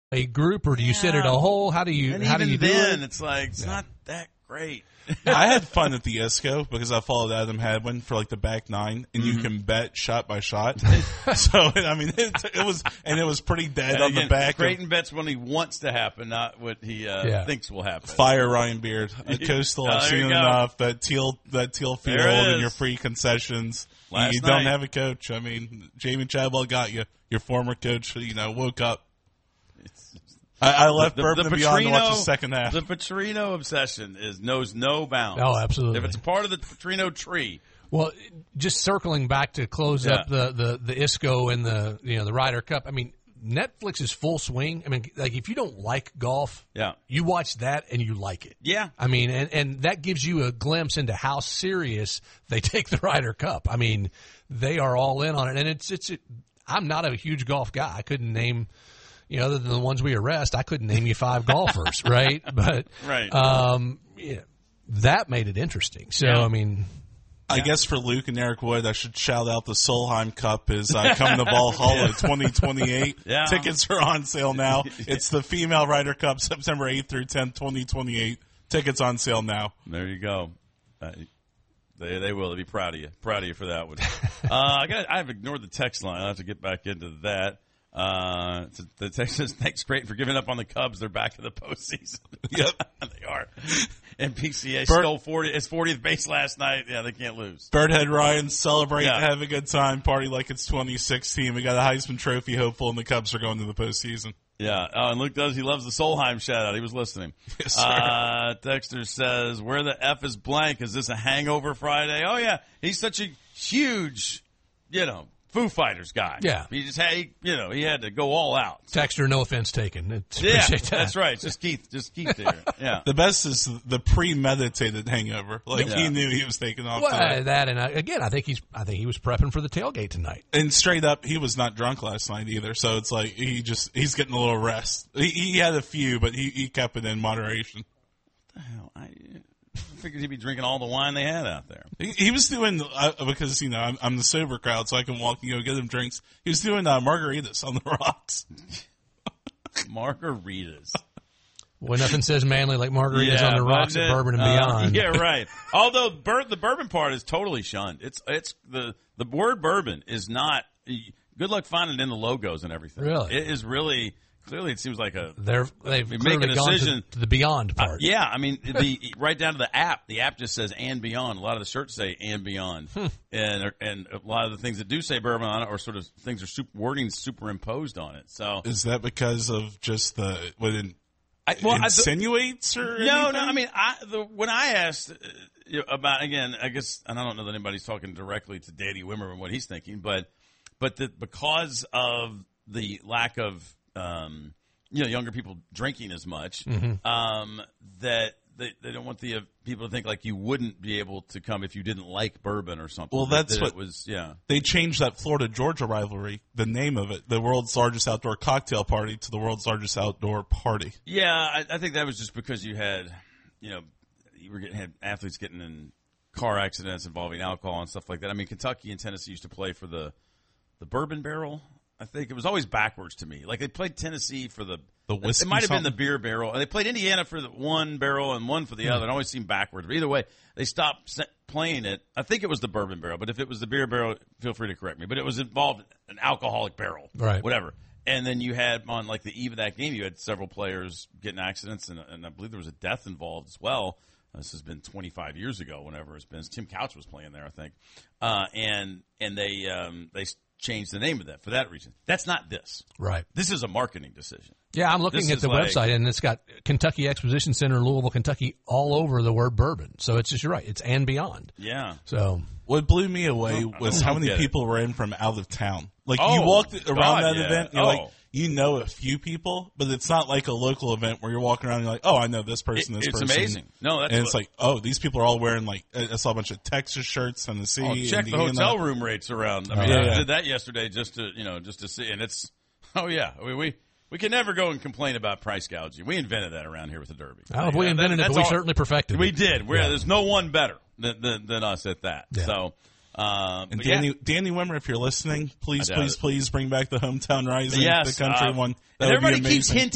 a group, or do you sit at a hole? How do you do it? It's like it's not that great. I had fun at the ISCO because I followed Adam Hadwin for like the back nine, and you can bet shot by shot. So I mean, it was pretty dead on the back. Creighton bets when he wants to happen, not what he thinks will happen. Fire Ryan Beard, Coastal. I've seen enough. That teal field and your free concessions. You don't have a coach. I mean, Jamie Chadwell got you. Your former coach, woke up. I left Bourbon and Beyond to watch the second half. The Petrino obsession knows no bounds. Oh, absolutely. If it's a part of the Petrino tree. Well, just circling back to close up the ISCO and the Ryder Cup. I mean, Netflix is full swing. I mean, like if you don't like golf, you watch that and you like it. Yeah. I mean, and that gives you a glimpse into how serious they take the Ryder Cup. I mean, they are all in on it, and I'm not a huge golf guy. I couldn't name. Other than the ones we arrest, I couldn't name you 5 golfers, right? But that made it interesting. So, I mean, I guess for Luke and Eric Wood, I should shout out the Solheim Cup is coming to Valhalla 2028. Tickets are on sale now. It's the female Ryder Cup, September 8th through 10th, 2028. Tickets on sale now. There you go. They will. They'll be proud of you. Proud of you for that one. I've ignored the text line. I'll have to get back into that. The Texas thanks Creighton for giving up on the Cubs. They're back to the postseason. Yep, they are. And PCA stole 40th base last night. Yeah, they can't lose. Birdhead Ryan, celebrate, have a good time, party like it's 2016. We got a Heisman Trophy hopeful, and the Cubs are going to the postseason. Yeah, and Luke he loves the Solheim shout out. He was listening. Yes, sir. Dexter says, "Where the F is blank? Is this a hangover Friday?" Oh yeah, he's such a huge, Foo Fighters guy. Yeah. He just had, he had to go all out. Texter, no offense taken. Appreciate that. That's right. Just Keith there. Yeah. The best is the premeditated hangover. He knew he was taking off. Well, that and again, I think he was prepping for the tailgate tonight. And straight up, he was not drunk last night either. So it's like he's getting a little rest. He had a few, but he kept it in moderation. What the hell? I figured he'd be drinking all the wine they had out there. He was doing because I'm the sober crowd, so I can walk and go get him drinks. He was doing margaritas on the rocks. Margaritas. Well, nothing says manly like margaritas on the rocks at Bourbon and Beyond. Yeah, right. Although the bourbon part is totally shunned. It's the word bourbon is not. Good luck finding it in the logos and everything. Really, it is really. Clearly, it seems like they've make a decision to the Beyond part. Yeah, I mean, right down to the app. The app just says "and Beyond." A lot of the shirts say "and Beyond," and a lot of the things that do say bourbon on it, or sort of things are wording superimposed on it. So, is that because of just what it insinuates or anything? No. I mean, when I asked about again, I guess, and I don't know that anybody's talking directly to Danny Wimmer and what he's thinking, but because of the lack of younger people drinking as much, that they don't want the people to think like you wouldn't be able to come if you didn't like bourbon or something. Well, that's what it was. Yeah, they changed that Florida-Georgia rivalry, the name of it, the world's largest outdoor cocktail party, to the world's largest outdoor party. Yeah, I think that was just because you had, had athletes getting in car accidents involving alcohol and stuff like that. I mean, Kentucky and Tennessee used to play for the Bourbon Barrel. I think it was always backwards to me. Like they played Tennessee for the whiskey. It might have been the beer barrel. They played Indiana for the one barrel and one for the other. It always seemed backwards. But either way, they stopped playing it. I think it was the bourbon barrel. But if it was the beer barrel, feel free to correct me. But it was involved an alcoholic barrel, right? Whatever. And then you had on like the eve of that game, you had several players getting accidents, and I believe there was a death involved as well. This has been 25 years ago. Whenever it's been, Tim Couch was playing there, I think, and they changed the name of that for that reason. That's not this. Right. This is a marketing decision. Yeah, I'm looking at the website, and it's got Kentucky Exposition Center, Louisville, Kentucky, all over the word bourbon. So it's just, you're right, it's and beyond. Yeah. So what blew me away was how many people were in from out of town. Like you walked around that event, and you're like, a few people, but it's not like a local event where you're walking around and you're like, oh, I know this person, this person. It's amazing. No, that's it's like, oh, these people are all wearing I saw a bunch of Texas shirts, Tennessee. Oh, check the hotel room rates around. I mean, I did that yesterday just to see, and it's, we can never go and complain about price gouging. We invented that around here with the Derby. I don't know if we invented it, but we certainly perfected it. We did. There's no one better than us at that. Yeah. So. And Danny Wimmer, if you're listening, please bring back the Hometown Rising, the country one. That and everybody keeps hinting.